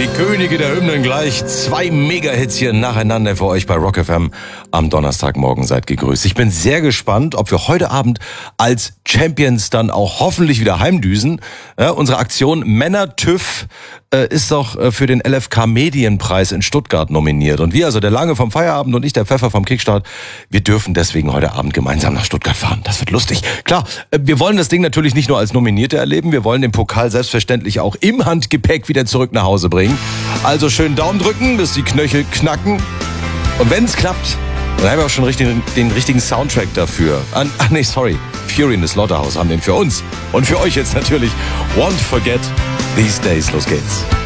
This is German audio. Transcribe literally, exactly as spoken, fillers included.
Könige der Hymnen gleich. Zwei Mega-Hits hier nacheinander für euch bei Rock F M am Donnerstagmorgen. Seid gegrüßt. Ich bin sehr gespannt, ob wir heute Abend als Champions dann auch hoffentlich wieder heimdüsen. Ja, unsere Aktion Männer TÜV äh, ist doch äh, für den L F K Medienpreis in Stuttgart nominiert. Und wir, also der Lange vom Feierabend und ich, der Pfeffer vom Kickstart, wir dürfen deswegen heute Abend gemeinsam nach Stuttgart fahren. Das wird lustig. Klar, äh, wir wollen das Ding natürlich nicht nur als Nominierte erleben, wir wollen den Pokal selbstverständlich auch im Handgepäck wieder zurück nach Hause bringen. Also schön Daumen drücken, bis die Knöchel knacken. Und wenn es klappt, dann haben wir auch schon richtig, den richtigen Soundtrack dafür. Ah, ach nee, sorry. Fury in the Slaughterhouse haben den für uns. Und für euch jetzt natürlich Won't Forget These Days. Los geht's.